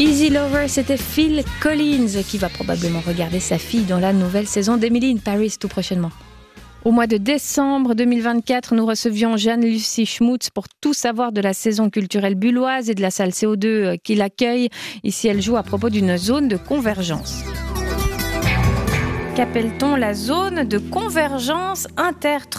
Easy Lover, c'était Phil Collins qui va probablement regarder sa fille dans la nouvelle saison d'Emily in Paris tout prochainement. Au mois de décembre 2024, nous recevions Jeanne-Lucie Schmutz pour tout savoir de la saison culturelle bulloise et de la salle CO2 qui l'accueille. Ici, elle joue à propos d'une zone de convergence. Qu'appelle-t-on la zone de convergence intertropicale ?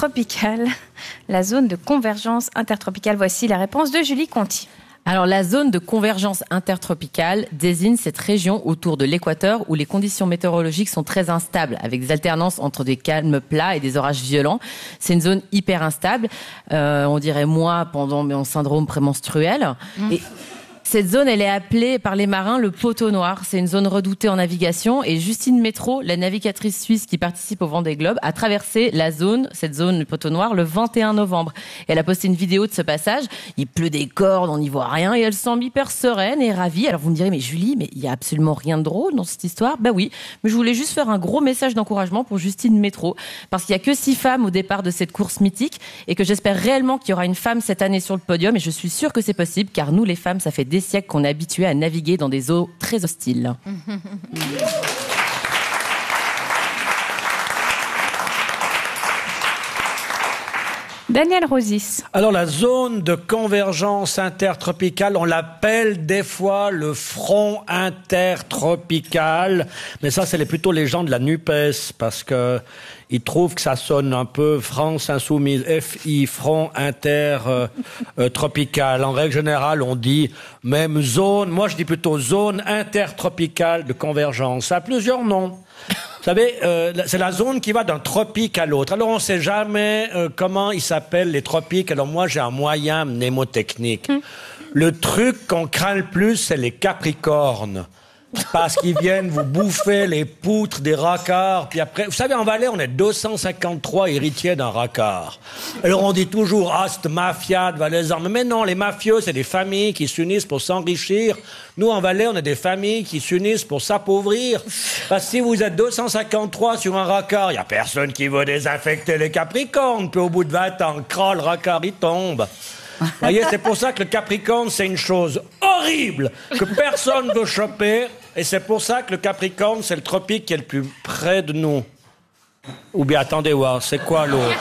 La zone de convergence intertropicale, voici la réponse de Julie Conti. Alors, la zone de convergence intertropicale désigne cette région autour de l'équateur où les conditions météorologiques sont très instables, avec des alternances entre des calmes plats et des orages violents. C'est une zone hyper instable, on dirait moi pendant mon syndrome prémenstruel. Et cette zone, elle est appelée par les marins le poteau noir. C'est une zone redoutée en navigation et Justine Métro, la navigatrice suisse qui participe au Vendée Globe, a traversé cette zone du poteau noir, le 21 novembre. Et elle a posté une vidéo de ce passage. Il pleut des cordes, on n'y voit rien et elle semble hyper sereine et ravie. Alors vous me direz, mais Julie, mais il y a absolument rien de drôle dans cette histoire. Ben oui, mais je voulais juste faire un gros message d'encouragement pour Justine Métro parce qu'il y a que 6 femmes au départ de cette course mythique et que j'espère réellement qu'il y aura une femme cette année sur le podium et je suis sûre que c'est possible car nous les femmes, ça fait des siècles qu'on est habitués à naviguer dans des eaux très hostiles. Daniel Rosis. Alors la zone de convergence intertropicale, on l'appelle des fois le front intertropical, mais ça c'est plutôt les gens de la NUPES parce que ils trouvent que ça sonne un peu France Insoumise, FI, front intertropical. En règle générale, on dit même zone, moi je dis plutôt zone intertropicale de convergence. Ça a plusieurs noms. Vous savez, c'est la zone qui va d'un tropique à l'autre. Alors, on ne sait jamais comment ils s'appellent, les tropiques. Alors, moi, j'ai un moyen mnémotechnique. Le truc qu'on craint le plus, c'est les capricornes. Parce qu'ils viennent vous bouffer les poutres des racards. Puis après, vous savez, en Valais, on est 253 héritiers d'un racard. Alors on dit toujours, ah, cette mafia de Valaisan. Mais non, les mafieux, c'est des familles qui s'unissent pour s'enrichir. Nous, en Valais, on est des familles qui s'unissent pour s'appauvrir. Parce que si vous êtes 253 sur un racard, il n'y a personne qui veut désinfecter les capricornes. Puis au bout de 20 ans, le racard, il tombe. Vous voyez, c'est pour ça que le Capricorne, c'est une chose horrible que personne ne veut choper. Et c'est pour ça que le Capricorne, c'est le tropique qui est le plus près de nous. Ou bien, attendez voir, c'est quoi l'autre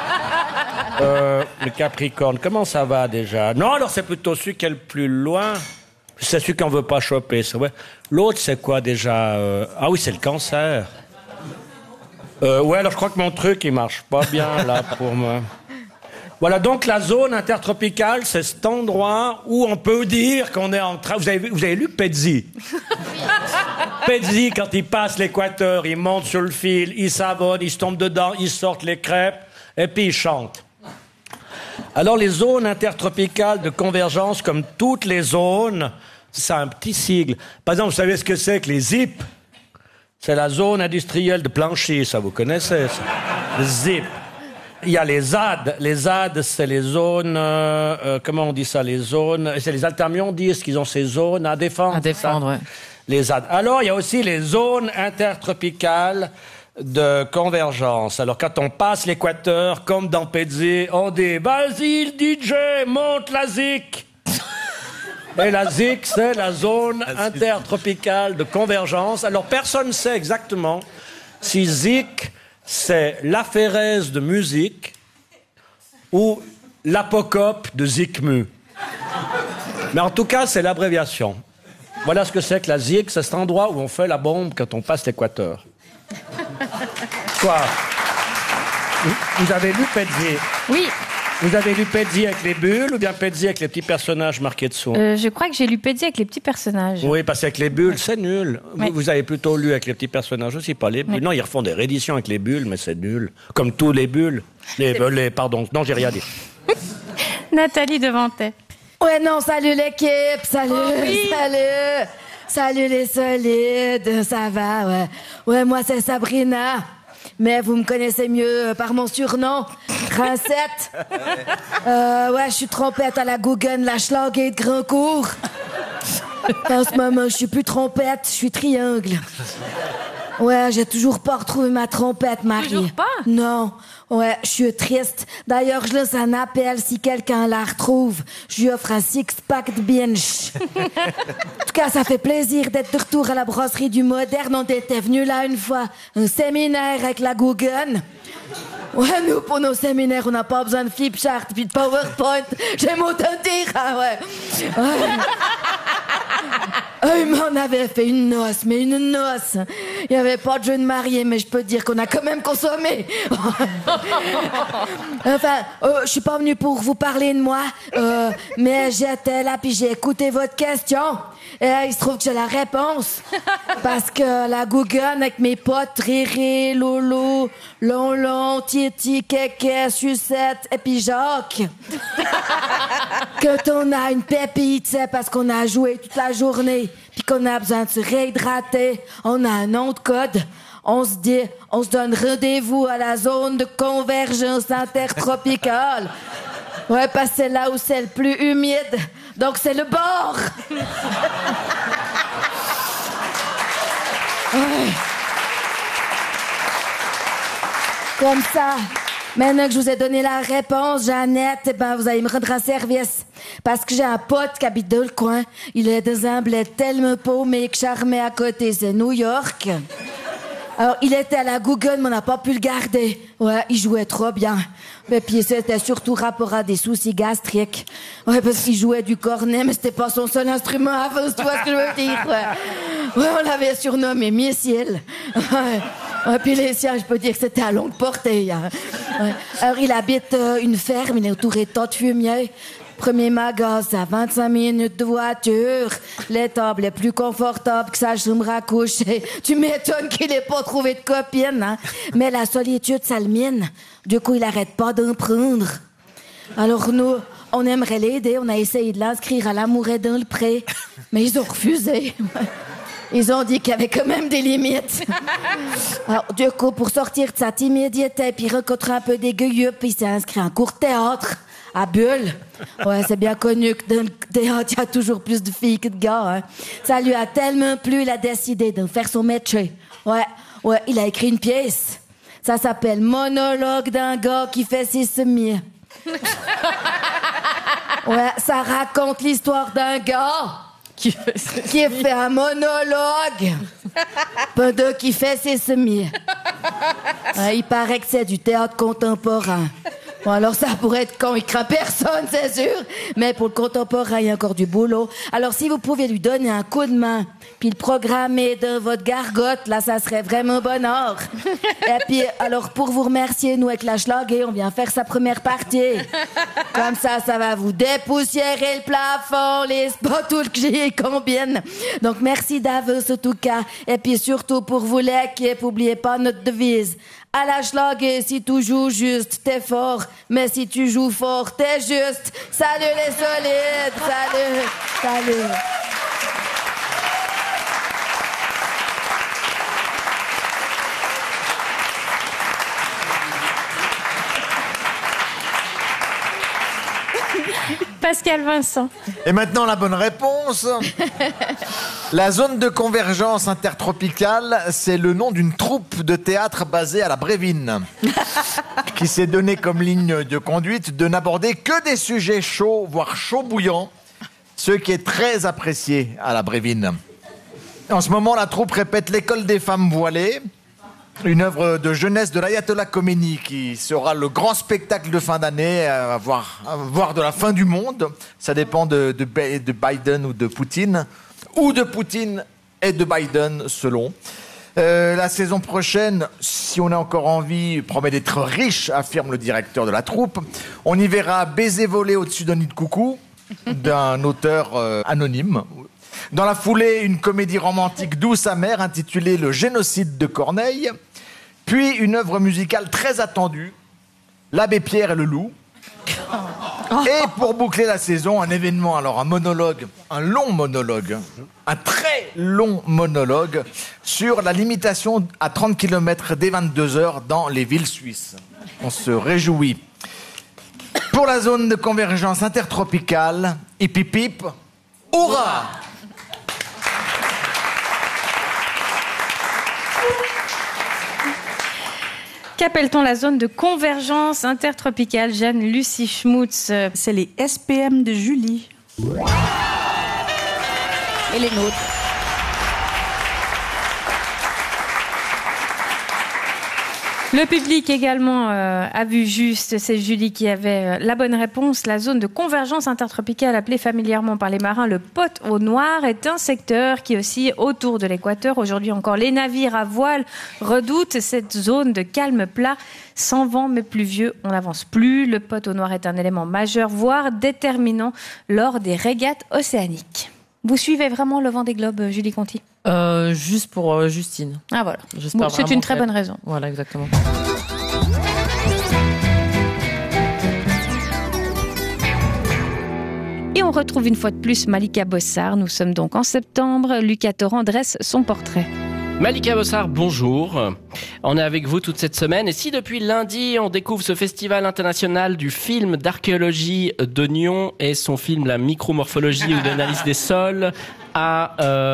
le Capricorne, comment ça va déjà? Non, alors c'est plutôt celui qui est le plus loin. C'est celui qu'on ne veut pas choper, c'est vrai. L'autre, c'est quoi déjà Ah oui, c'est le Cancer. Ouais, alors je crois que mon truc, il marche pas bien, là, pour moi. Voilà, donc la zone intertropicale, c'est cet endroit où on peut dire qu'on est en train... Vous avez lu Pezzi? Pezzi, quand il passe l'équateur, il monte sur le fil, il savonne, il se tombe dedans, il sort les crêpes, et puis il chante. Alors les zones intertropicales de convergence, comme toutes les zones, c'est un petit sigle. Par exemple, vous savez ce que c'est que les ZIP? C'est la zone industrielle de Planchy, ça vous connaissez, ça? Le ZIP. Il y a les ZAD. Les ZAD, c'est les zones... comment on dit ça, les zones... C'est les altermondiistes qui ont ces zones à défendre. À défendre, oui. Les ZAD. Alors, il y a aussi les zones intertropicales de convergence. Alors, quand on passe l'équateur, comme dans Pezzi, on dit « Vas-y, le DJ, monte la ZIC !» Et la ZIC, c'est la zone intertropicale de convergence. Alors, personne ne sait exactement si ZIC... c'est l'aphérèse de musique ou l'apocope de Zikmu. Mais en tout cas, c'est l'abréviation. Voilà ce que c'est que la ZIC, c'est cet endroit où on fait la bombe quand on passe l'équateur. Quoi? Vous avez lu Pezzi? Oui. Vous avez lu Pezzi avec les bulles ou bien Pezzi avec les petits personnages marqués dessous? Je crois que j'ai lu Pezzi avec les petits personnages. Oui, parce qu'avec les bulles, c'est nul. Oui. Vous avez plutôt lu avec les petits personnages aussi, pas les bulles. Oui. Non, ils refont des rééditions avec les bulles, mais c'est nul. Comme tous les bulles. Pardon, non, j'ai rien dit. Nathalie Devantet. Ouais, non, salut l'équipe, salut, salut. Salut les solides, ça va, ouais. Ouais, moi c'est Sabrina. Mais vous me connaissez mieux par mon surnom, Rincette. Ouais, je suis trompette à la Guggen, la Schlager de Grandcourt. En ce moment, je suis plus trompette, je suis triangle. Ouais, j'ai toujours pas retrouvé ma trompette, Marie. Toujours pas? Non. Ouais, je suis triste. D'ailleurs, je lance un appel si quelqu'un la retrouve. Je lui offre un six-pack de binge. En tout cas, ça fait plaisir d'être de retour à la brasserie du Moderne. On était venu là une fois. Un séminaire avec la Guggen. Ouais, nous, pour nos séminaires, on n'a pas besoin de flipchart puis de PowerPoint. J'aime autant dire, hein, ouais. Il m'en avait fait une noce, mais une noce. Il n'y avait pas de jeune marié, mais je peux te dire qu'on a quand même consommé. Enfin, je suis pas venue pour vous parler de moi, mais j'étais là puis j'ai écouté votre question. Et il se trouve que j'ai la réponse. Parce que la Guggen avec mes potes, Riri, Loulou, Lonlon, Titi, Kéké, Sucette et puis Jacques. Quand on a une pépite, c'est parce qu'on a joué toute la journée puis qu'on a besoin de se réhydrater, on a un nom de code. On se donne rendez-vous à la zone de convergence intertropicale. Ouais, parce que c'est là où c'est le plus humide. Donc c'est le bord. Ouais. Comme ça, maintenant que je vous ai donné la réponse, Jeannette, eh ben, vous allez me rendre un service. Parce que j'ai un pote qui habite dans le coin. Il est dans un bled tellement paumé que charmé à côté, c'est New York. Alors, il était à la Guggen, mais on n'a pas pu le garder. Ouais, il jouait trop bien. Mais puis, c'était surtout rapport à des soucis gastriques. Ouais, parce qu'il jouait du cornet, mais c'était pas son seul instrument avant, tu vois ce que je veux dire, ouais, on l'avait surnommé Missile. Ouais, puis les siens, je peux dire que c'était à longue portée, hein. Ouais. Alors, il habite une ferme, il est entouré de tas de fumier. Premier magasin, 25 minutes de voiture. Les tables les plus confortables que sa chambre à coucher. Tu m'étonnes qu'il ait pas trouvé de copine, hein. Mais la solitude, ça le mine. Du coup, il arrête pas d'en prendre. Alors nous, on aimerait l'aider. On a essayé de l'inscrire à l'amour est dans le pré. Mais ils ont refusé. Ils ont dit qu'il y avait quand même des limites. Alors, du coup, pour sortir de sa timidité, puis rencontrer un peu d'égueilleux, puis il s'est inscrit à un cours de théâtre. À Bulle. Ouais, c'est bien connu que dans le théâtre, il y a toujours plus de filles que de gars, hein. Ça lui a tellement plu, il a décidé de faire son métier. Ouais, il a écrit une pièce. Ça s'appelle Monologue d'un gars qui fait ses semis. Ouais, ça raconte l'histoire d'un gars qui fait un monologue pendant qu'il fait ses semis. Ouais, il paraît que c'est du théâtre contemporain. Bon, alors ça pourrait être quand il craint personne, c'est sûr. Mais pour le contemporain, il y a encore du boulot. Alors si vous pouviez lui donner un coup de main, puis le programmer dans votre gargote, là, ça serait vraiment bonheur. Et puis, alors pour vous remercier, nous, avec la Schlager, on vient faire sa première partie. Comme ça va vous dépoussiérer le plafond, les spots, tout le que j'y combine. Donc merci d'avance, en tout cas. Et puis surtout pour vous l'équipe, n'oubliez pas notre devise. À la Schlager, si tu joues juste, t'es fort. Mais si tu joues fort, t'es juste. Salut les solides, salut. Pascal Vincent. Et maintenant, la bonne réponse. La zone de convergence intertropicale, c'est le nom d'une troupe de théâtre basée à la Brévine, qui s'est donné comme ligne de conduite de n'aborder que des sujets chauds, voire chauds bouillants, ce qui est très apprécié à la Brévine. En ce moment, la troupe répète l'École des femmes voilées, une œuvre de jeunesse de l'Ayatollah Khomeini qui sera le grand spectacle de fin d'année à voir de la fin du monde. Ça dépend de Biden ou de Poutine, ou de Poutine et de Biden selon. La saison prochaine, si on a encore envie, promet d'être riche, affirme le directeur de la troupe. On y verra Baiser volé au-dessus d'un nid de coucou d'un auteur anonyme. Dans la foulée, une comédie romantique douce amère intitulée Le génocide de Corneille. Puis une œuvre musicale très attendue, L'Abbé Pierre et le Loup. Et pour boucler la saison, un événement, alors un monologue, un long monologue, un très long monologue sur la limitation à 30 km dès 22h dans les villes suisses. On se réjouit. Pour la zone de convergence intertropicale, hip hip hip, hurrah! Qu'appelle-t-on la zone de convergence intertropicale, Jeanne-Lucie Schmutz? C'est les SPM de Julie. Et les nôtres. Le public également a vu juste, c'est Julie qui avait la bonne réponse. La zone de convergence intertropicale, appelée familièrement par les marins le pot au noir, est un secteur qui oscille autour de l'équateur. Aujourd'hui encore, les navires à voile redoutent cette zone de calme plat, sans vent mais pluvieux. On n'avance plus. Le pot au noir est un élément majeur, voire déterminant lors des régates océaniques. Vous suivez vraiment le Vendée Globe, Julie Conti? Juste pour Justine. Ah voilà. J'espère C'est une très bonne raison. Voilà, exactement. Et on retrouve une fois de plus Malika Bossard. Nous sommes donc en septembre. Lucas Torrent dresse son portrait. Malika Bossard, bonjour. On est avec vous toute cette semaine. Et si depuis lundi, on découvre ce festival international du film d'archéologie de Nyon et son film La micromorphologie ou l'analyse des sols à